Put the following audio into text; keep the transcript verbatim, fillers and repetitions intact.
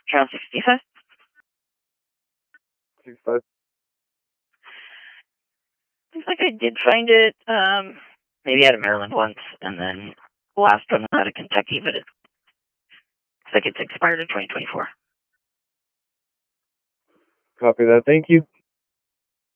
Trail sixty-five. sixty-five. Looks like I did find it, um, maybe out of Maryland once, and then last one was out of Kentucky, but it looks like it's expired in twenty twenty-four. Copy that. Thank you.